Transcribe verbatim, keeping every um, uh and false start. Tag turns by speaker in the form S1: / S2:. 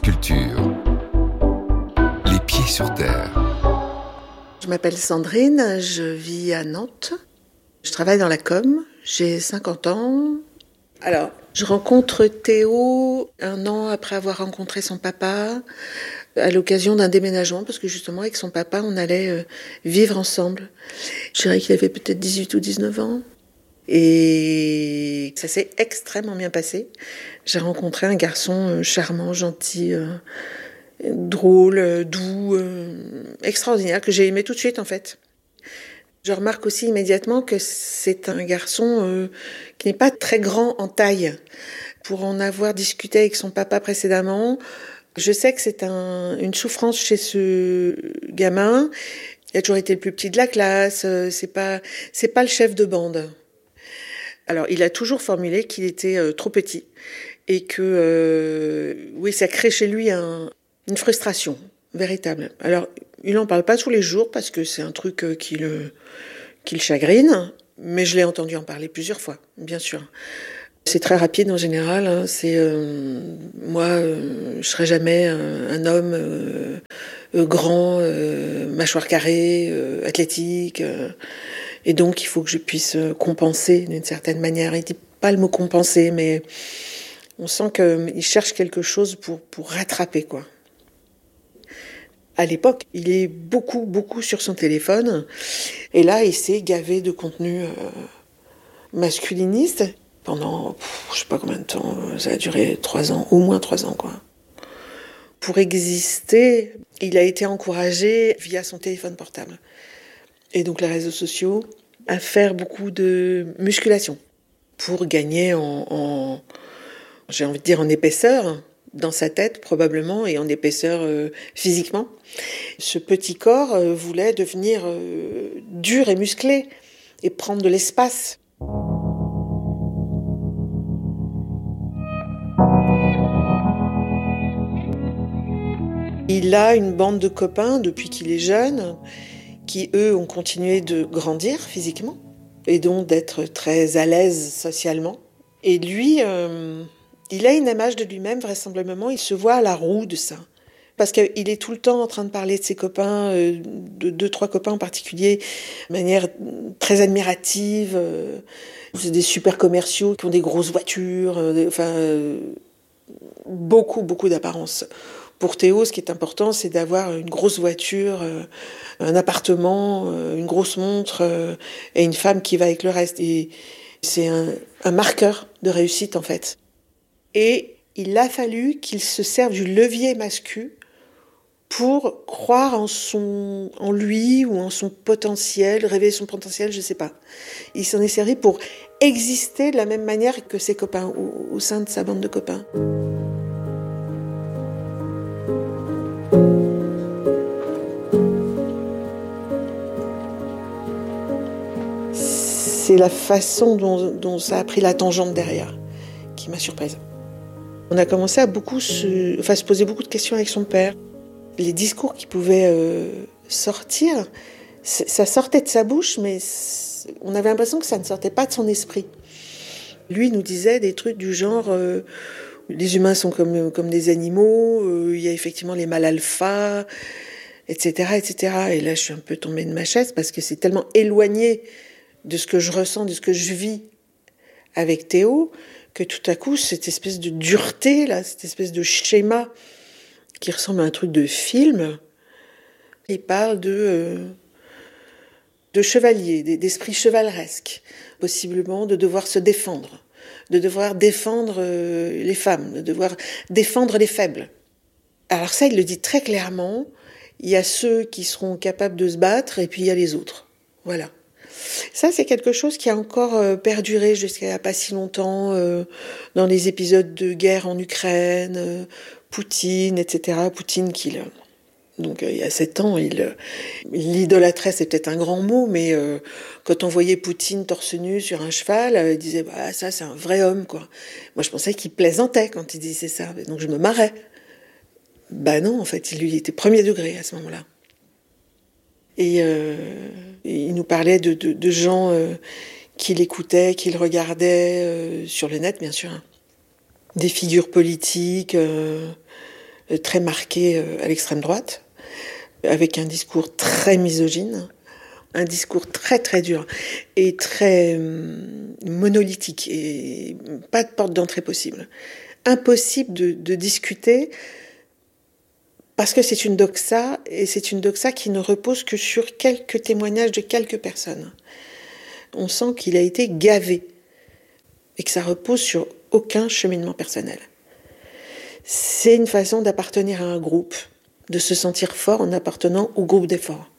S1: Culture. Les pieds sur terre.
S2: Je m'appelle Sandrine, je vis à Nantes. Je travaille dans la com, j'ai cinquante ans. Alors, je rencontre Théo un an après avoir rencontré son papa, à l'occasion d'un déménagement, parce que justement, avec son papa, on allait euh, vivre ensemble. Je dirais qu'il avait peut-être dix-huit ou dix-neuf ans. Et ça s'est extrêmement bien passé. J'ai rencontré un garçon charmant, gentil, euh, drôle, euh, doux, euh, extraordinaire, que j'ai aimé tout de suite en fait. Je remarque aussi immédiatement que c'est un garçon euh, qui n'est pas très grand en taille. Pour en avoir discuté avec son papa précédemment, je sais que c'est un, une souffrance chez ce gamin. Il a toujours été le plus petit de la classe, euh, c'est pas, c'est pas le chef de bande. Alors, il a toujours formulé qu'il était euh, trop petit et que, euh, oui, ça crée chez lui un, une frustration véritable. Alors, il n'en parle pas tous les jours parce que c'est un truc euh, qui le, qui le chagrine, mais je l'ai entendu en parler plusieurs fois, bien sûr. C'est très rapide en général. Hein, c'est euh, moi, euh, je serai jamais euh, un homme euh, euh, grand, euh, mâchoire carrée, euh, athlétique. Euh, Et donc, il faut que je puisse compenser d'une certaine manière. Il ne dit pas le mot compenser, mais on sent qu'il cherche quelque chose pour, pour rattraper, quoi. À l'époque, il est beaucoup, beaucoup sur son téléphone. Et là, il s'est gavé de contenu euh, masculiniste pendant, pff, je ne sais pas combien de temps, ça a duré trois ans, au moins trois ans, quoi. Pour exister, il a été encouragé via son téléphone portable. Et donc les réseaux sociaux, à faire beaucoup de musculation pour gagner en, en j'ai envie de dire en épaisseur dans sa tête probablement et en épaisseur euh, physiquement. Ce petit corps euh, voulait devenir euh, dur et musclé et prendre de l'espace. Il a une bande de copains depuis qu'il est jeune, qui, eux, ont continué de grandir physiquement et donc d'être très à l'aise socialement. Et lui, euh, il a une image de lui-même, vraisemblablement, il se voit à la roue de ça. Parce qu'il est tout le temps en train de parler de ses copains, euh, de deux, trois copains en particulier, de manière très admirative. Euh, c'est des super commerciaux qui ont des grosses voitures, euh, enfin, euh, beaucoup, beaucoup d'apparence. Pour Théo, ce qui est important, c'est d'avoir une grosse voiture, euh, un appartement, euh, une grosse montre euh, et une femme qui va avec le reste. Et c'est un, un marqueur de réussite, en fait. Et il a fallu qu'il se serve du levier masculin pour croire en, son, en lui ou en son potentiel, révéler son potentiel, je ne sais pas. Il s'en est servi pour exister de la même manière que ses copains, au, au sein de sa bande de copains. C'est la façon dont, dont ça a pris la tangente derrière qui m'a surprise. On a commencé à beaucoup se, enfin, se poser beaucoup de questions avec son père. Les discours qui pouvaient euh, sortir, ça sortait de sa bouche, mais on avait l'impression que ça ne sortait pas de son esprit. Lui nous disait des trucs du genre euh, les humains sont comme, comme des animaux, euh, il y a effectivement les mâles alpha, et cetera, et cetera. Et là, je suis un peu tombée de ma chaise parce que c'est tellement éloigné de ce que je ressens, de ce que je vis avec Théo, que tout à coup, cette espèce de dureté, là, cette espèce de schéma qui ressemble à un truc de film, il parle de, euh, de chevalier, d'esprit chevaleresque, possiblement de devoir se défendre, de devoir défendre euh, les femmes, de devoir défendre les faibles. Alors ça, il le dit très clairement, il y a ceux qui seront capables de se battre et puis il y a les autres. Voilà. Ça, c'est quelque chose qui a encore euh, perduré jusqu'à il n'y a pas si longtemps euh, dans les épisodes de guerre en Ukraine, euh, Poutine, et cetera. Poutine qui, le... donc euh, il y a sept ans, il, euh, il l'idolâtrait, c'est peut-être un grand mot, mais euh, quand on voyait Poutine torse nu sur un cheval, euh, il disait bah, ça, c'est un vrai homme, quoi. Moi, je pensais qu'il plaisantait quand il disait ça, donc je me marrais. Bah non, en fait, il lui était premier degré à ce moment-là. Et euh, il nous parlait de, de, de gens euh, qui l'écoutaient, qui le regardaient euh, sur le net, bien sûr. Hein. Des figures politiques, euh, euh, très marqué euh, à l'extrême droite, avec un discours très misogyne, un discours très très dur et très euh, monolithique et pas de porte d'entrée possible. Impossible de, de discuter parce que c'est une doxa et c'est une doxa qui ne repose que sur quelques témoignages de quelques personnes. On sent qu'il a été gavé et que ça repose sur aucun cheminement personnel. C'est une façon d'appartenir à un groupe, de se sentir fort en appartenant au groupe d'effort.